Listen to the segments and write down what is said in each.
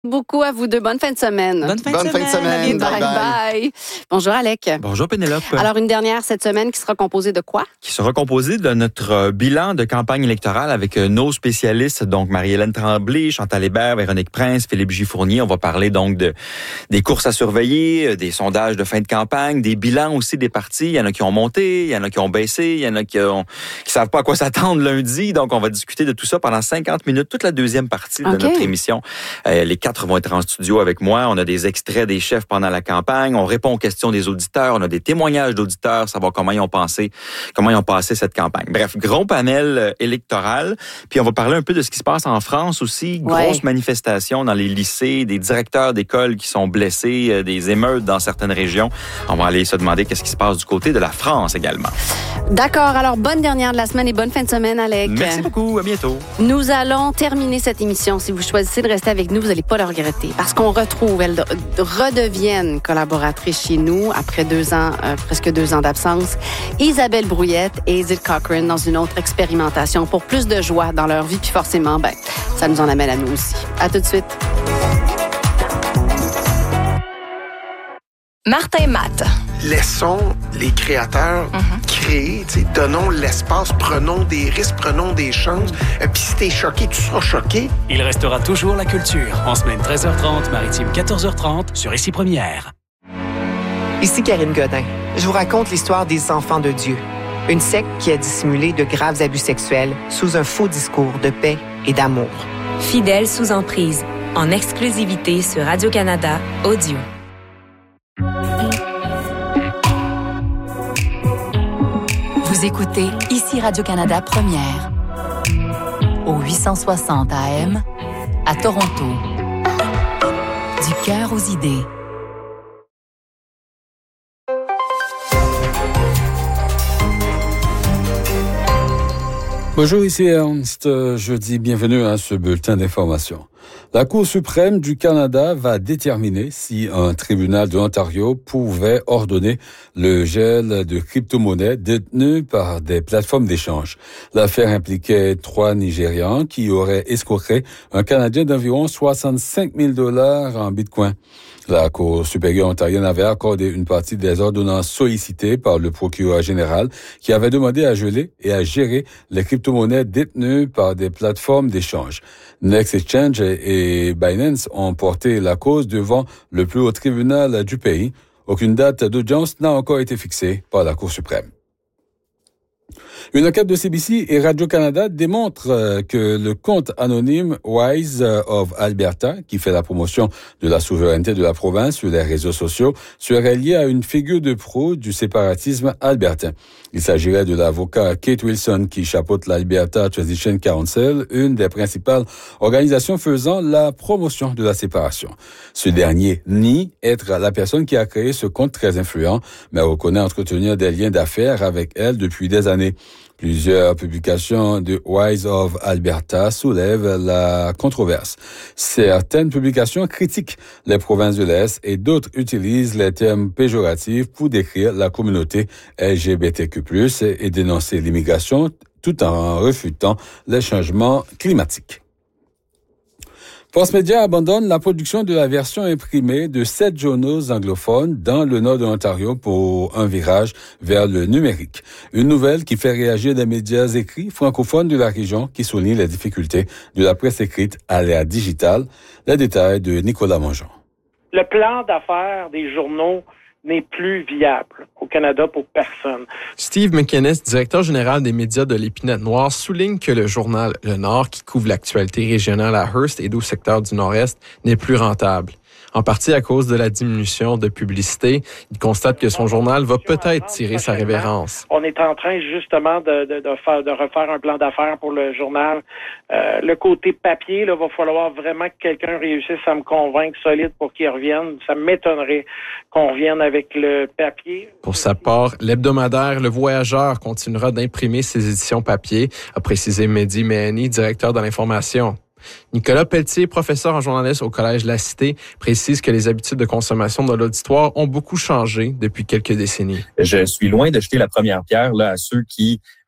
Beaucoup à vous deux. Bonne fin de semaine. Bonne fin de semaine. Bye. Bonjour, Alec. Bonjour, Pénélope. Alors, une dernière cette semaine qui sera composée de quoi? Qui sera composée de notre bilan de campagne électorale avec nos spécialistes, donc Marie-Hélène Tremblay, Chantal Hébert, Véronique Prince, Philippe J. Fournier. On va parler donc des courses à surveiller, des sondages de fin de campagne, des bilans aussi des partis. Il y en a qui ont monté, il y en a qui ont baissé, il y en a qui savent pas à quoi s'attendre lundi. Donc, on va discuter de tout ça pendant 50 minutes, toute la deuxième partie de notre émission. Les 4 vont être en studio avec moi. On a des extraits des chefs pendant la campagne. On répond aux questions des auditeurs. On a des témoignages d'auditeurs, savoir comment ils ont passé cette campagne. Bref, gros panel électoral. Puis on va parler un peu de ce qui se passe en France aussi. Grosse manifestation dans les lycées, des directeurs d'école qui sont blessés, des émeutes dans certaines régions. On va aller se demander qu'est-ce qui se passe du côté de la France également. D'accord. Alors, bonne dernière de la semaine et bonne fin de semaine, Alec. Merci beaucoup. À bientôt. Nous allons terminer cette émission. Si vous choisissez de rester avec nous, vous n'allez pas le regretter. Parce qu'on retrouve, elles redeviennent collaboratrices chez nous après presque 2 ans d'absence. Isabelle Brouillette et Edith Cochrane dans une autre expérimentation pour plus de joie dans leur vie. Puis forcément, ça nous en amène à nous aussi. À tout de suite. Martin Matt. Laissons les créateurs créer, donnons l'espace, prenons des risques, prenons des chances. Puis si t'es choqué, tu seras choqué. Il restera toujours la culture. En semaine 13h30, maritime 14h30 sur Ici Première. Ici Karine Godin. Je vous raconte l'histoire des enfants de Dieu. Une secte qui a dissimulé de graves abus sexuels sous un faux discours de paix et d'amour. Fidèles sous emprise, en exclusivité sur Radio-Canada Audio. Vous écoutez Ici Radio-Canada Première, au 860 AM, à Toronto. Du cœur aux idées. Bonjour, ici Ernst. Je dis bienvenue à ce bulletin d'information. La Cour suprême du Canada va déterminer si un tribunal de l'Ontario pouvait ordonner le gel de crypto-monnaies détenues par des plateformes d'échange. L'affaire impliquait 3 Nigérians qui auraient escroqué un Canadien d'environ 65 000 $ en bitcoin. La Cour supérieure ontarienne avait accordé une partie des ordonnances sollicitées par le procureur général qui avait demandé à geler et à gérer les crypto-monnaies détenues par des plateformes d'échange. Next Exchange et Binance ont porté la cause devant le plus haut tribunal du pays. Aucune date d'audience n'a encore été fixée par la Cour suprême. Une enquête de CBC et Radio-Canada démontre que le compte anonyme Wise of Alberta, qui fait la promotion de la souveraineté de la province sur les réseaux sociaux, serait lié à une figure de proue du séparatisme albertain. Il s'agirait de l'avocat Kate Wilson qui chapeaute l'Alberta Transition Council, une des principales organisations faisant la promotion de la séparation. Ce dernier nie être la personne qui a créé ce compte très influent, mais reconnaît entretenir des liens d'affaires avec elle depuis des années. Plusieurs publications de Wise of Alberta soulèvent la controverse. Certaines publications critiquent les provinces de l'Est et d'autres utilisent les termes péjoratifs pour décrire la communauté LGBTQ+, et dénoncer l'immigration tout en refutant les changements climatiques. France Média abandonne la production de la version imprimée de 7 journaux anglophones dans le nord de l'Ontario pour un virage vers le numérique. Une nouvelle qui fait réagir les médias écrits francophones de la région qui soulignent les difficultés de la presse écrite à l'ère digitale. Les détails de Nicolas Mongeon. Le plan d'affaires des journaux n'est plus viable au Canada pour personne. Steve McInnes, directeur général des médias de l'Épinette Noire, souligne que le journal Le Nord, qui couvre l'actualité régionale à Hearst et d'autres secteurs du Nord-Est, n'est plus rentable. En partie à cause de la diminution de publicité, il constate que son journal va peut-être tirer sa révérence. On est en train justement de refaire un plan d'affaires pour le journal. Le côté papier, là, va falloir vraiment que quelqu'un réussisse à me convaincre solide pour qu'il revienne. Ça m'étonnerait qu'on revienne avec le papier. Pour sa part, l'hebdomadaire Le Voyageur continuera d'imprimer ses éditions papier, a précisé Mehdi Mehani, directeur de l'information. Nicolas Pelletier, professeur en journalisme au Collège La Cité, précise que les habitudes de consommation de l'auditoire ont beaucoup changé depuis quelques décennies. Je suis loin de jeter la première pierre là à ceux qui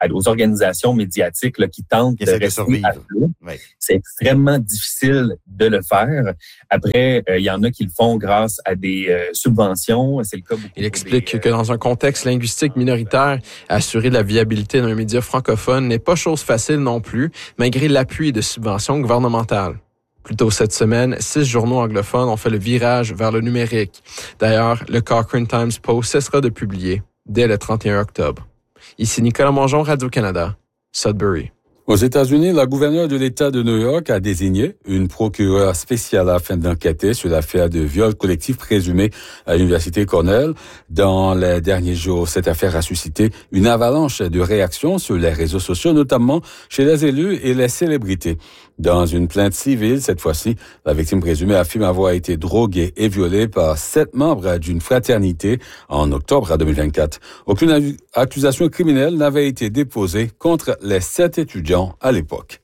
aux organisations médiatiques là, qui tentent de rester à flot. Oui. C'est extrêmement difficile de le faire. Après, il y en a qui le font grâce à des subventions. C'est le cas beaucoup. Il explique que dans un contexte linguistique minoritaire, assurer la viabilité d'un média francophone n'est pas chose facile non plus, malgré l'appui de subventions gouvernementales. Plus tôt cette semaine, 6 journaux anglophones ont fait le virage vers le numérique. D'ailleurs, le Cochrane Times Post cessera de publier dès le 31 octobre. Ici Nicolas Mongeon, Radio-Canada, Sudbury. Aux États-Unis, la gouverneure de l'État de New York a désigné une procureure spéciale afin d'enquêter sur l'affaire de viol collectif présumé à l'Université Cornell. Dans les derniers jours, cette affaire a suscité une avalanche de réactions sur les réseaux sociaux, notamment chez les élus et les célébrités. Dans une plainte civile, cette fois-ci, la victime présumée affirme avoir été droguée et violée par 7 membres d'une fraternité en octobre 2024. Aucune accusation criminelle n'avait été déposée contre les 7 étudiants à l'époque.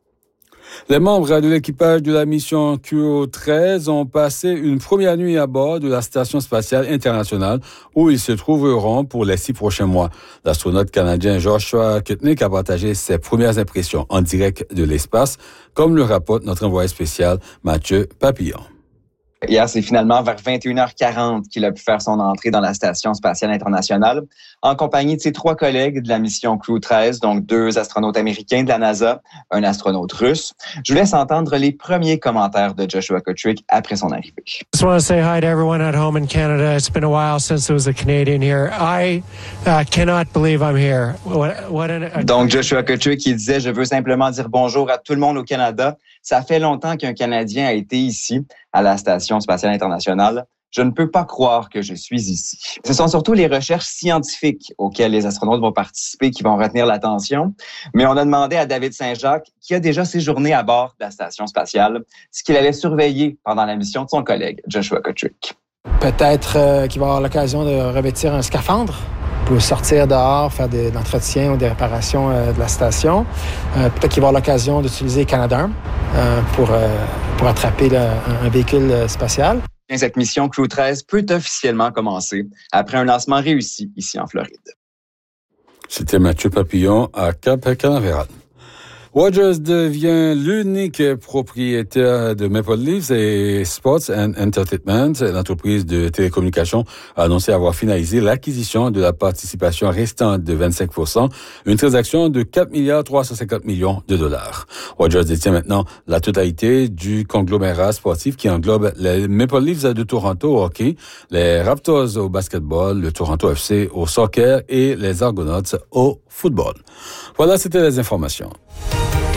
Les membres de l'équipage de la mission QO-13 ont passé une première nuit à bord de la Station spatiale internationale où ils se trouveront pour les 6 prochains mois. L'astronaute canadien Joshua Kutnick a partagé ses premières impressions en direct de l'espace, comme le rapporte notre envoyé spécial Mathieu Papillon. Hier, c'est finalement vers 21h40 qu'il a pu faire son entrée dans la Station spatiale internationale en compagnie de ses 3 collègues de la mission Crew 13, donc 2 astronautes américains de la NASA, un astronaute russe. Je vous laisse entendre les premiers commentaires de Joshua Kutnick après son arrivée. I just want to say hi to everyone at home in Canada. It's been a while since there was a Canadian here. I cannot believe I'm here. Donc Joshua Kutnick qui disait « Je veux simplement dire bonjour à tout le monde au Canada. Ça fait longtemps qu'un Canadien a été ici, à la Station spatiale internationale. Je ne peux pas croire que je suis ici. » Ce sont surtout les recherches scientifiques auxquelles les astronautes vont participer qui vont retenir l'attention. Mais on a demandé à David Saint-Jacques, qui a déjà séjourné à bord de la Station spatiale, ce qu'il allait surveiller pendant la mission de son collègue, Joshua Kutnick. Peut-être qu'il va avoir l'occasion de revêtir un scaphandre pour sortir dehors, faire de l'entretien ou des réparations de la station. Peut-être qu'il va avoir l'occasion d'utiliser Canadarm pour attraper un véhicule spatial. Cette mission Crew 13 peut officiellement commencer après un lancement réussi ici en Floride. C'était Mathieu Papillon à Cap-Canaveral. Rogers devient l'unique propriétaire de Maple Leafs et Sports and Entertainment. L'entreprise de télécommunications a annoncé avoir finalisé l'acquisition de la participation restante de 25%, une transaction de 4,350 milliards de dollars. Rogers détient maintenant la totalité du conglomérat sportif qui englobe les Maple Leafs de Toronto au hockey, les Raptors au basketball, le Toronto FC au soccer et les Argonauts au football. Voilà, c'était les informations.